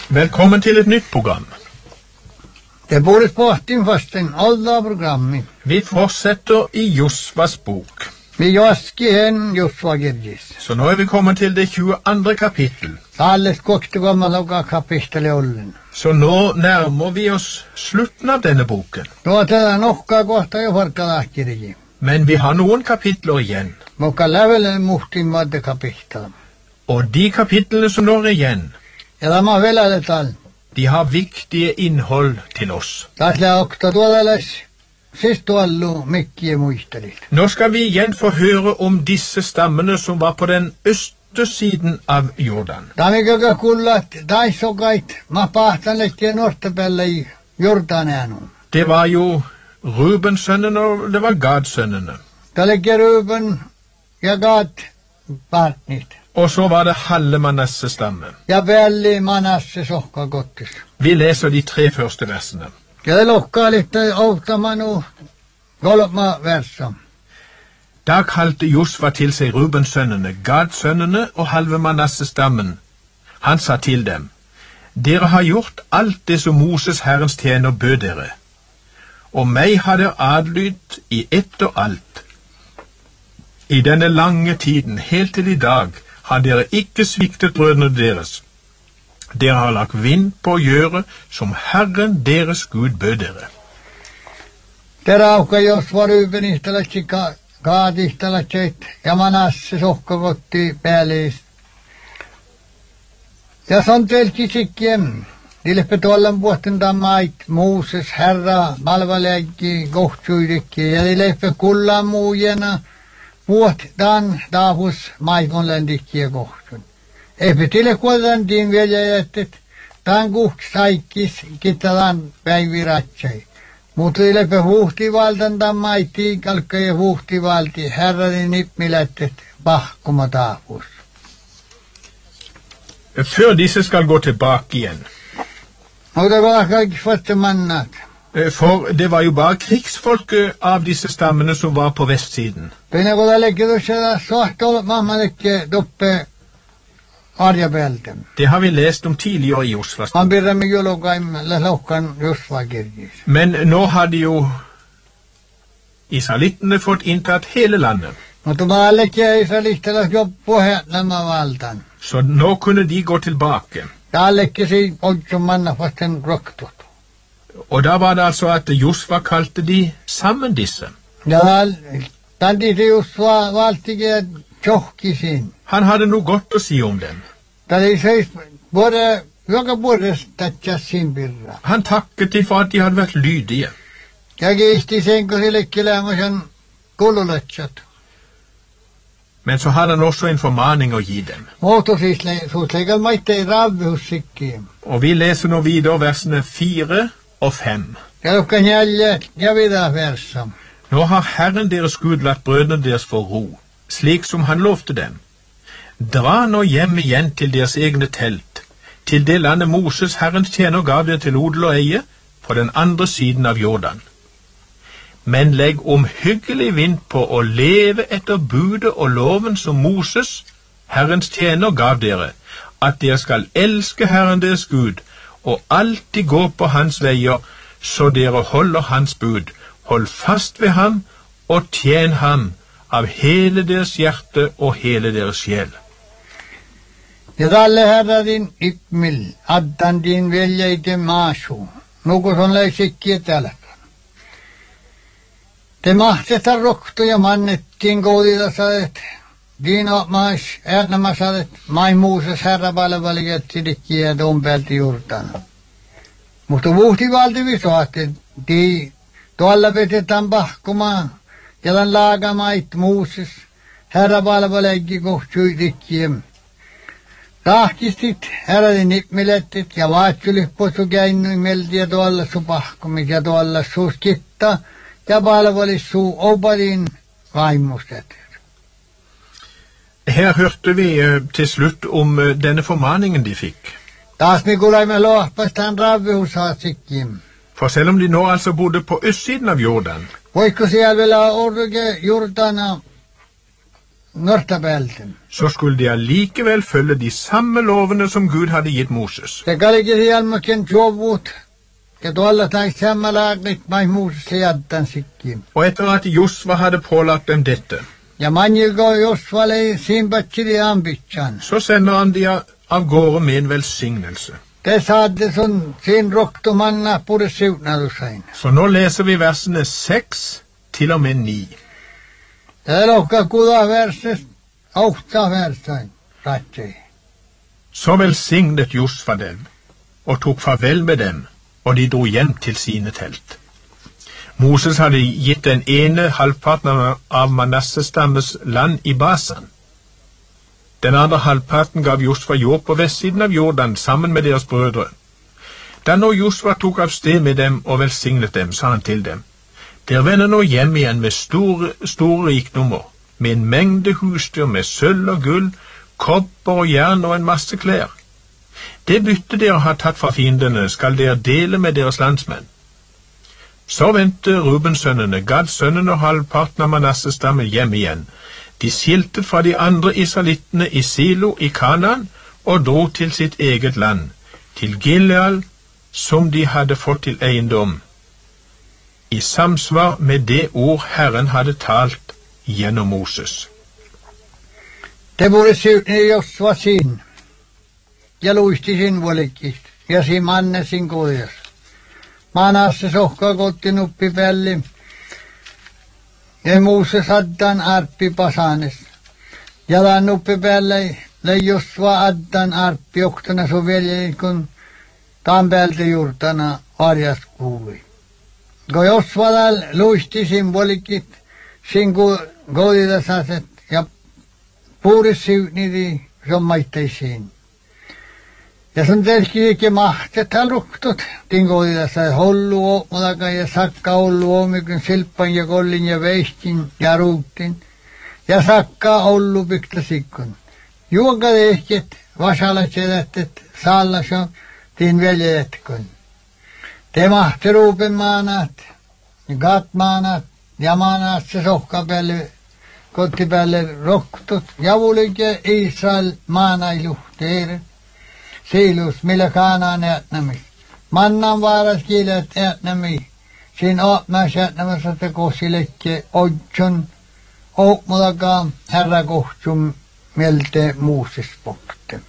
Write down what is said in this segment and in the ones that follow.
Välkommen till ett nytt program. Det borde sporten fasten alla programmi. Vi fortsätter i Josvas bok. Vi jaskihen Josva Girgis. Så nu är vi kommit till det 22 kapitel. Alles kokte gamla kapitel i ollen. Så nu närmar vi oss slutten av denna boken. Då tätä nokkaa kohta jo farkalahkirji. Men vi har någon kapitler igen. Mokka lävelen muhtin madde kapitel. Och de kapitlen som når igen, Ja tämä velaletal. de har viktige innehåll till oss. Täsla okta tuoleles. Siis tuollu mikkiä muistelit. Nu ska vi igen få höra om disse stammene som var på den östersiden av Jordan. Tamikaka kullat taisokait ma pahtanet ja nortapelle i Jordanäänun. Det var ju Rubens sönnen och det var Gads sönnene. Tälle Ruben ja Gad partnit. Och så var det halve Manasses stamme. Ja välli Manasse sohka kottis. Vi läser de 3 första verserna. Ja det lokkaa lite autamanu kolma versa. Da kalte Josva til sig Rubens sønnene, Gads sønnene og halve Manasses stammen. Han sa til dem, dere har gjort alt det som Moses Herrens tjener bød dere, og meg har dere adlydt i ett og alt. I denne lange tiden, helt til i dag, har dere ikke sviktet brødrene deres. Dere har lagt vind på å gjøre som Herren deres Gud bød dere. Terauka jos var Rubenistalaksi Gaadistalakseit ja Manasse sohka kotti päällis. Ja son telki sikkiem. Dileppe tuollan vuotten tammait Moses Herra palvaleikki kohtsuidikki ja dileppe kullaan muujena vuot dan taavus maikonlendikki ja kohtsun. Eipä tille kuotan tiin vielä jättet tan kuhk saikkis kittalan päiviratsai. Mutta dileppe huhtivaltan tammaitiin kalkka ja huhtivalti herrani nipmilättet pahkuma taavus. Før disse skal gå tilbake igjen. Mutta kun kaikki fatte mannat. For det var jo bare krigsfolket av disse stammene som var på vestsiden. Pena kun tällekin tuossa sohtol mammalekke toppe arjapeltem. Det har vi lest om tidligere i Josvas. Man pidämme jolokaimme lohkan Josva kirkis. Men nå hadde jo israelittene fått inntatt hele landet. Mutta maallekin ei se lihtelas jo nämä valtan. Så nå kunne de gå tilbake. Tällekin si oitsun manna fasten roktut. Og da var det altså at Josva kalte de sammen disse. Ja tanti se Josva valtikin tjohkisin. Han hadde noe godt å si om dem. Täli seis både joka vuodesta tätsäsin pirra. Han takket de for at de hadde vært lydige. Ja kiisti sen kun sillekin lämmösen kululatsat. Men så hadde han også en formaning å gi dem. Mutta siis suusleikal maittei ravvihussikkiin. Og vi leser nå videre versene 4 og 5. Ja lukka njälje ja vida versa. Nå har Herren deres Gud latt brødrene deres få ro, slik som han lovte dem. Dra nå hjem igjen til deres egne telt, til det landet Moses Herrens tjener gav dere til odel og eie, på den andre siden av Jordan. Men legg omhyggelig vind på å leve etter budet og loven som Moses, Herrens tjener, gav dere, at dere skal elske Herren deres Gud, og alltid gå på hans veier, så dere holder hans bud. Hold fast ved ham, og tjen ham av hele deres hjerte og hele deres sjel. Ja tälle herra din ipmil, addan din veljeite maasu, nukos on leisikkiä tälkän. Te mahteta rokto ja mannettiin koudita sadet, diino maas, äänämä sadet, mai Muoses herra palvelijat sidikkiä tumpelti Jordana. Mutta vuhtivalti visoatte, di tuolla petetään pahkumaan, ja tämän laagamait Muoses herra palvelijat kohtsuidikkiä. Tahkistit herradin nipmilettit ja vaatsulipposu käinnymelti ja tuolla su pahkumis ja tuolla su skitta ja palvelis su opadin vaimustet. Her hørte vi til slutt om denne formaningen de fikk. Taas me kuulemme lohpasta han ravvihushaatsikkiin. For selv om de nå altså bodde på østsiden av Jordan, Voiko siellä vielä orge Jordana Nørtabelten. så skulle de allikevel følge de samme lovene som Gud hadde gitt Moses. Se kallikin jälmäkin juovut. Ja tuolla tai sammalaagit mai Moses jaddan sikkiin. Og etter at Josva hadde pålagt dem dette, Ja manjilko Josvalle simbatsili ambitsan. så sender han de av gårde med en velsignelse. Te saatte sun siin roktumanna pure siutnalusain. Så nå leser vi versene 6 til og med 9. Elokka kuda verses, 8 versain. Ratsei. Så velsignet Josva dem, og tok farvel med dem, og de dro hjem til sine telt. Moses hadde gitt den ene halvparten av Manassestammes land i Basan. Den andre halvparten gav Josva jord på vestsiden av Jordan sammen med deres brødre. Da nå Josva tok av sted med dem og velsignet dem, sa han til dem: Dere vender nå hjem igjen med store rikdommer, med en mengde husdyr, med sølv og gull, kopper og jern og en masse klær. Det byttet dere har tatt fra fiendene, skal dere dele med deres landsmenn. Så vendte Rubensønnene, Gadsønnene og halvparten av Manassestammen hjem igjen. De skiltet fra de andre israelittene i Silo i Kanaan og dro til sitt eget land, til Gileal, som de hadde fått til eiendom, i samsvar med det ord Herren hadde talt gjennom Moses. Te pure siutni Josva siin. Ja luisti sin vuolikist. Ja siin manne sin kodas. Manasse sohka kotti nuppi pelli. Ja Moses addan arpi pasanes. Ja tämän nuppi pelle Josva addan arpi oktana so veljelin kun tämän päältä juurtana arjas kuului. Kun Josva luisti sin vuolikist, sin kodidasaset ja puuris siutnidi sommaitteisiin. Ja sun telkkiikin mahtet haluktut, tinkoili tässä hollu oomulakan ja sakka ollu oomikun silppan ja kollin ja veistin ja ruutin. Ja sakka ollu piktasikkun. Juoka tehket, vasalat sedättet, saallasjo, tin veljetkun. Te mahti ruupen maanat, gat maanat, ja maanat se sohka päälle, kotti päälle roktut. Ja vulike Israel maanailuhteere. Siilus, millä Kanaan äätnämis. Mannan vaaras kiilet äätnämi. Siin ootmäs äätnämässä te kohsilekke odjon. Ootmulakaan herra kohtsum melte Moses-bokte.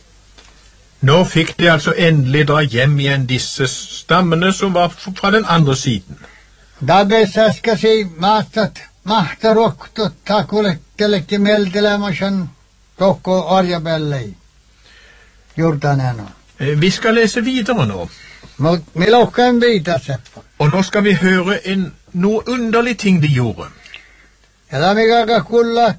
Nå fikk de altså endelig dra hjem igjen disse stammene som var fra den andre siden. Da besäskäsi mahta roktut takulekkelekki meltelämäsän tokko arjapellei. Jordanen. Vi skal lese videre nå. Me lohkan viita seppa. Og nå skal vi høre noe underlig ting de gjorde. Ja tamikaga kullat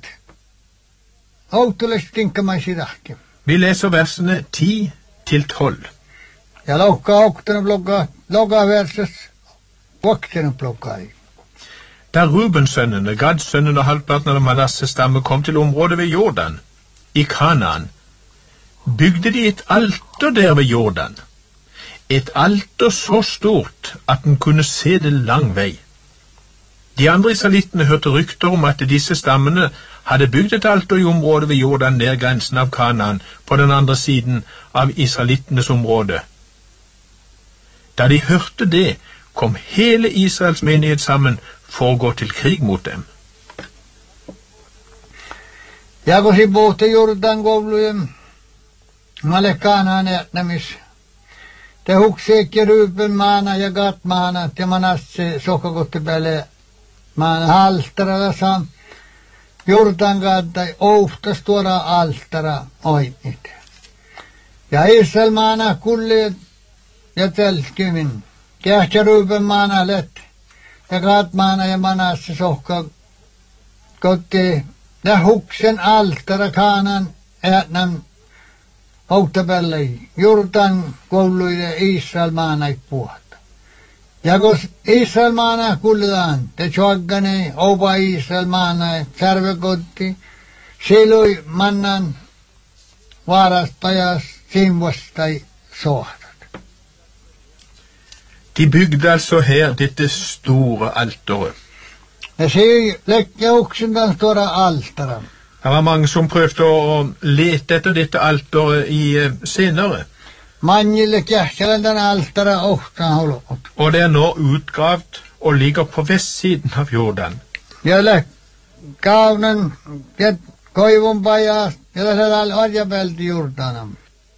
autolest tinkkamaisi tahki. Vi leser versene 10 til 12. Ja lohka oktana blogga verses oktana bloggai. Da Rubensønnene, Gadsønnene og halvparten av Manasses stamme kom til området ved Jordan, i Kanaan, bygde de et alter der ved Jordan. Et alter så stort at den kunne se det lang vei. De andre israelittene hørte rykter om at disse stammene hadde bygd et alter i området ved Jordan nær grensen av Kanaan på den andre siden av israelittenes område. Da de hørte det, kom hele Israels menighet sammen for å gå til krig mot dem. Ja kun si puhutte Jordan koulujen Male Kanaan äätnämis. Te hukseekki Ryypen maana ja Gat maana, ja Manasse sohkakotti päälle maana altaralla saa. Jordan kaattai ouhtas tuoda altara oinnit. Ja Israel maana kulli ja telkimin. Kähtsä Ryypen maana let. Ja Gat maana ja Manasse sohkakotti. Ja huksen altara Kanaan äätnäm. Outapellei, Jordan kouluille Israel maanai puhata. Ja kun Israel maanai kullaan, te tjoaggane, opa Israel maanai, särvekotti, silui mannan vaarastajas simvastai sohdat. De bygde altså her dette store alteret. Ja se lekke oksen den stora altara. Det var mange som prøvde å lete etter dette alteret senere. Manjille kjærselen den alteret åhtan holot. Og det nå utgravd og ligger på vestsiden av Jordan. Jälle kaunen ja koivun paja jälle sedal orjapelti Jordanam.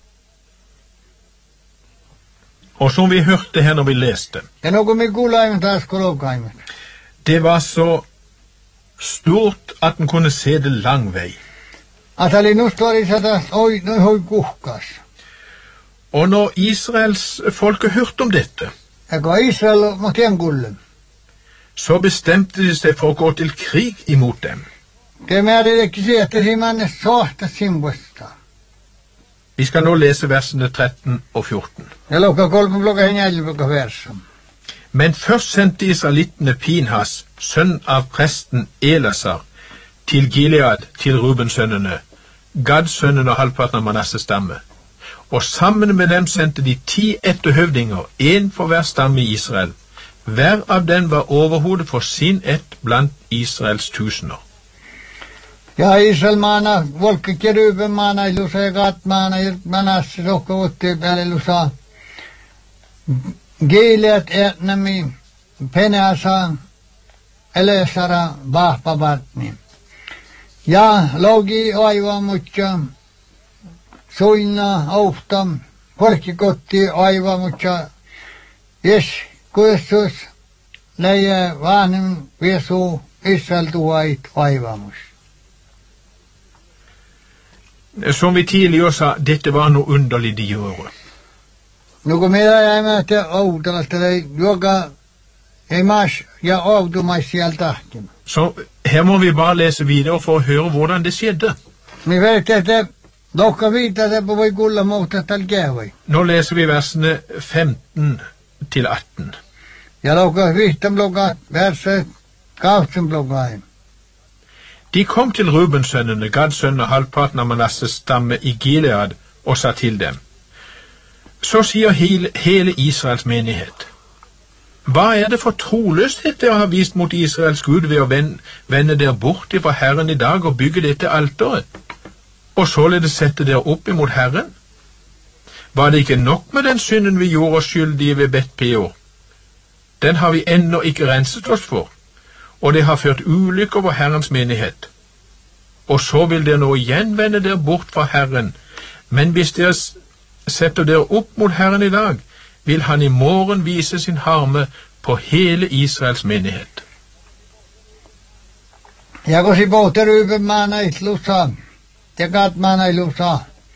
Og som vi hørte her når vi leste, Ja no kun mi kuulaimen taas kolokaimen. det var så stort at en kunne se det lang vei. Atali nustori satas oi no hoi kuhkas. Og når Israels folket hørte om dette, Ja ko Israel mo tien kullem. så bestemte de seg for å gå til krig imot dem. Det määrin ekki se, että simanne sohta simpuesta. Vi skal nå lese versene 13 og 14. Ja lukka 3 blokka ja 4 blokka versum. Men først sendte israelittene Pinhas, sønn av presten Elasar, til Gilead, til Rubensønnene, Gadsønnene og halvparten av Manasses stamme. Og sammen med dem sendte de 10 etterhøvdinger, en for hver stamme i Israel. Hver av dem var overhodet for sin ett blant Israels tusener. Ja Israel maana, volkki keruben maana, ilusa ja kat maana, Manasse sokka otti päälle ilusa. Gilead etnami, Peneasa, Elesara, Vahpavatni. Ja logi aivan mutta, suina, auftam, polkikotti aivan mutta, jes kuessus, leie vaanin viesu, Israel tuait aivamus. Som vi tidligere sa, dette var noe underlig de gjorde. No kun meillä jäimme te outalasta, joka ei maas ja outumais sieltä tahtim. Så her må vi bare lese videre for å høre hvordan det skjedde. Me vet, että lokka viitata voi kulla muuta tal kävai. Nå leser vi versene 15 til 18. Ja lokka viittam lokka verset 8 blokkaim. De kom til Rubensønnene, Gadsønner, halvparten av Manasses stamme i Gilead, og sa til dem: Så sier hele Israels menighet: Hva er det for troløshet dere har vist mot Israels Gud ved å vende dere bort fra Herren i dag og bygge dette alteret, og således sette dere opp imot Herren? Var det ikke nok med den synden vi gjorde oss skyldige ved Bet Peor? Den har vi ennå ikke renset oss for, og det har ført ulykke over Herrens menighet. Og så vil dere nå igjen vende dere bort fra Herren, men hvis dere setter dere opp mot Herren i dag, vil han i morgen vise sin harme på hele Israels menighet. Ja kun si pohti Ruben maana itlusa, ja kat maana ilusa.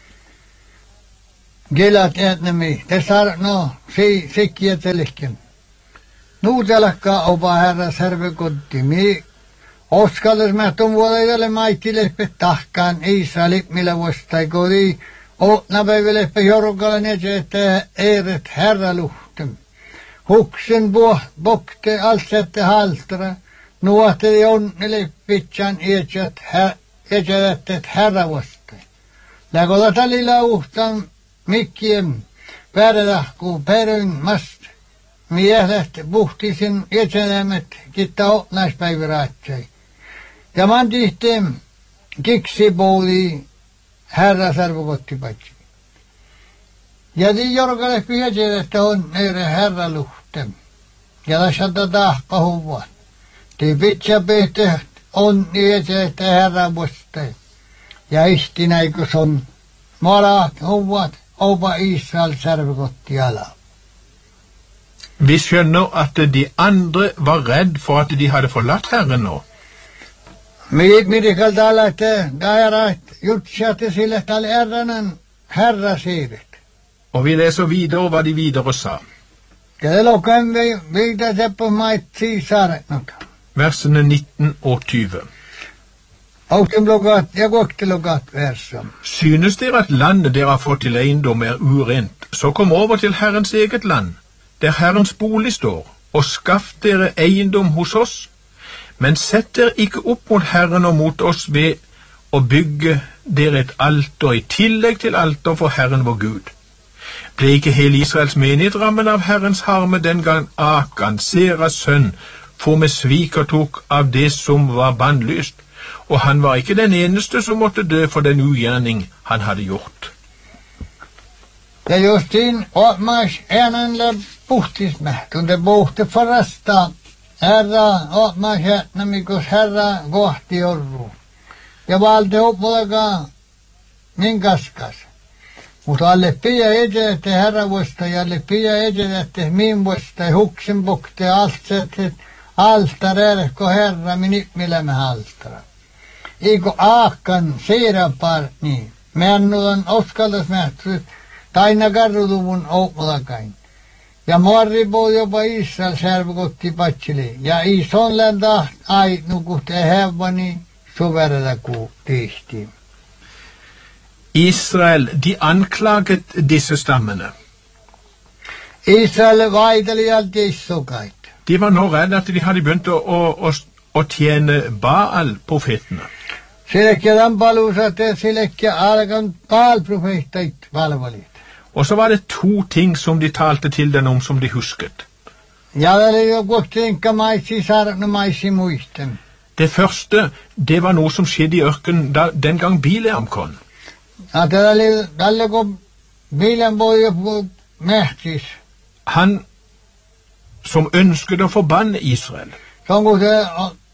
Gilead etnami, te sar no sikkietelikken. Nuutelakka opa herra servekotti. Mi oskallis mähtun vuodelle maittileppe tahkaan Israelit, millä vuostai kodi. Åtna päiväleppe jorkalle että eeret herra luhtem. Huksen bokte allt sette haltra. Nuohteli onnille pitsan eetjät herra vuostai. Läkola talilla uhtan mikkien päädähku peryn mast. Miehet puhtisin eetjälämet kitta otnaispäiväraatsai. Ja man tihtem kiksipouli herra servokotti paitsi. Ja di jorkalle pyhäjät, että on eire herra luhtem. Ja lasata tahpa huvat. Ti pitsa pehte on eetjät, että herra vuostai. Ja istinäikus on malat huvat opa Israel servokotti ala. Vi skjønner at de andre var redd for at de hadde forlatt Herren nå. Midikal täällä, että dairat jutsjate sille tal erranen herra siivet. Og vi leser videre hva de videre sa. Ja lokan viita seppo mait siisaret nota. Versene 19 og 20. Autenblokat ja koktelokat versum. Synes dere at landet dere har fått til eiendom er urent, så kom over til Herrens eget land, der Herrens bolig står, og skaff dere eiendom hos oss. Men sett dere ikke opp mot Herren og mot oss ved å bygge dere et alter i tillegg til alter for Herren vår Gud. Ble ikke hele Israels menighet rammet av Herrens harme den gang Akan, Seras sønn, for med svik og tok av det som var bannlyst, og han var ikke den eneste som måtte dø for den ugjerning han hadde gjort. Ja justiin omas äänellä puhtismäht, kun te puhutte forasta herra omas jätnämikus herra kohti jorru. Ja valde uppolaga min kaskas. Mutta alle pia edete herra vuosta ja alle pia edete min vuosta huksen bukte altset altare ko herra min millämä altara. Iko aakkan siirapar niin. Mennulan uskallasmähtryt taina karrutuvun oupolakain. Ja morripo jopa Israel servukotti patsili. Ja ison lända ai nukuhte hevvani suverella ku tihti. Israel, de anklaget disse stammene. Israel vaideli alt isukait. De var nå redde at de hadde begynt å tjene Baal-profetene. Silekki lampaluusat ja silekki alkan Baal-profeettait valvalit. Og så var det to ting som de talte til den om som de husket. Ja, det er jo godt tenka maisi sarvne maisi muisten. Det første, det var noe som skjedde i ørkenen den gang Bileam kom. Ja, tälle kun Bileam voi jo mehtis. Han som ønsket å forbanne Israel. Se on kun se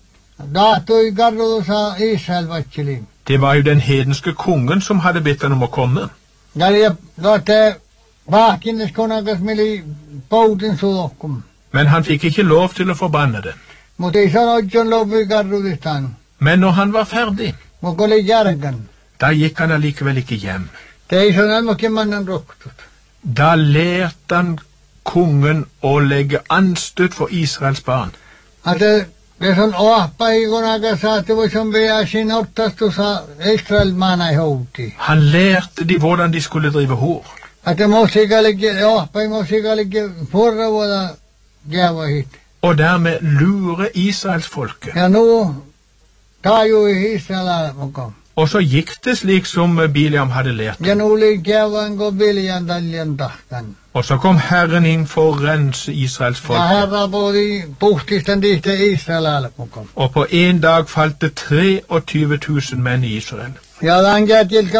tahtoi karrutusa Israel vatsili. Det var jo den hedenske kongen som hadde bedt han om å komme. Ja te vahkinneskunakas mili poutin sulokkum. Men han fikk ikke lov til å forbanne den. Mutta ei sanotjon lopi karrutistaan. Men når han var ferdig, Mutta oli järken. da gikk han allikevel ikke hjem. Te ei sanotkin mannen roktut. Da lærte han kongen å legge anstøt for Israels barn. Det on oahpaikunakas saati voi som veasin ottastusa Israel maana houti. Han lærte de hvordan de skulle drive hår. Että musikallikin, oahpai musikallikin forra vuoda gävahit. Og dermed lure Israels folke. Ja nu tajui Israel mukaan. Og så gikk det slik som Bileam hadde lært. Ja nu oli gävan ko viljan taljan tahtan. Og så kom Herren inn for å rense Israels Ja folke. herra puhti puhtistan tihte Israel mukaan. Og på en dag falt det 23 000 menn i Israel. Ja lankeatil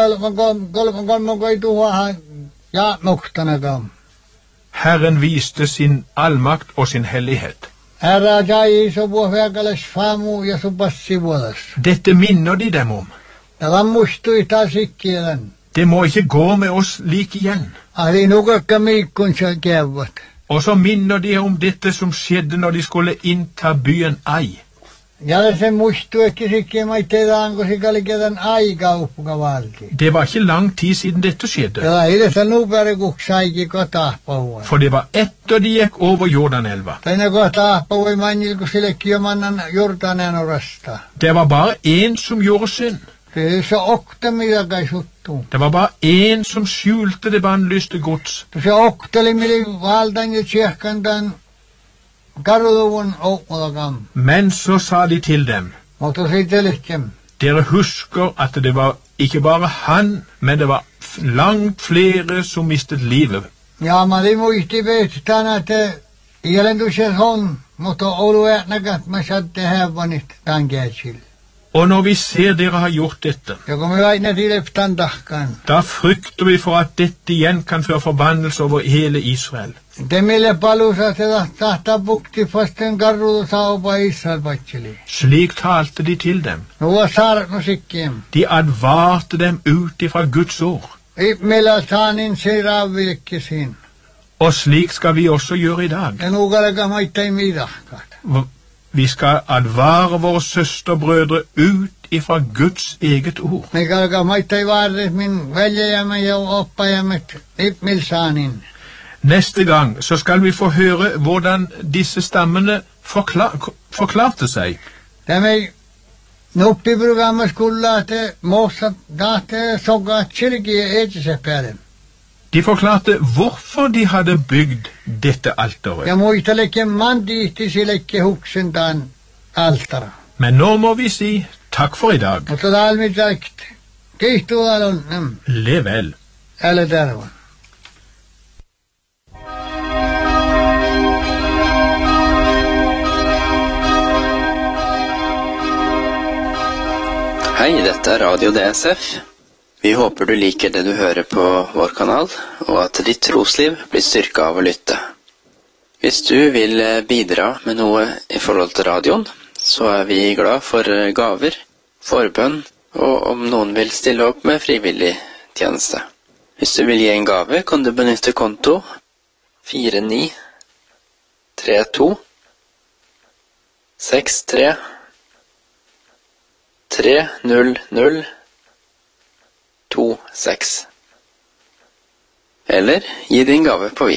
kolmon koi tuhahan ja muhtanakaan. Herren viste sin allmakt og sin hellighet. Herra jai iso vuohveakalas famu ja su passivuolas. Dette minner de dem om. Ja lammustui taas ikkielen. Det må ikke gå med oss lik igjen. Ahli nukakka miikkun sa kävät. Og så minner de om dette som skjedde når de skulle innta byen Ai. Ja se muistui ekki sikki maitteedaan, kun sikali kedan aika uppuka valti. Det var ikke lang tid siden dette skjedde, Ja idessä nupere kuksaiki kotahpaua. for det var etter de gikk over Jordanelva. Taina kotahpaua mannil, kun sillekin jo mannan Jordanen orasta. Det var bare én som gjorde synd. Se ei se okta mitä kai suttuu. Det var bare én som skjulte det bannlyste gods. Se okteli mili valtan ja tsehkantan karuduvun oukmulakam. Men så sa de til dem, Mutta sitelihkem. dere husker at det var ikke bare han, men det var langt flere som mistet livet. Ja mä olin muisti pehtään, että ielenduksen on, mutta olu äänäkät mä saatte hävänit tämän käsillä. Og når vi ser dere har gjort dette, Ja kun me aina tileftan tahkaan. da frykter vi for at dette igjen kan føre forbannelse over hele Israel. Te meille paluusa se tahtaa bukti fasten karrutusaupa Israel patseli. Slik talte de til dem. Nuo saarno sikkiem. De advarte dem ut ifra Guds ord. Meillä saanin se raavilkkisin. Og slik skal vi også gjøre i dag. Ja nuukalaka maittai midahkat. Vi skal advare våre søsterbrødre ut ifra Guds eget ord. Me kalaka maittai vaarres min veljejämme ja oppajamme mil saanin. Neste gang så skal vi få høre hvordan disse stammene forklarte seg. Tämä nuppiprogramma skulle että mossa tahte soga kyrkiä etsä päälle. De forklarte hvorfor de hadde bygd dette alteret. Ja muistelekin mantiihti sillekin huksentaan altara. Men nå må vi si takk for i dag. Mutta talmitakt. Kiihtuudaan on, Le vel. älä terva. Hei, dette er Radio DSF. Vi håper du liker det du hører på vår kanal, og at ditt trosliv blir styrket av å lytte. Hvis du vil bidra med noe i forhold til radioen, så er vi glad for gaver, forbønn, og om noen vil stille opp med frivillig tjeneste. Hvis du vil gi en gave, kan du benytte konto 4932 63 30026. Eller gi din gave på Vipps.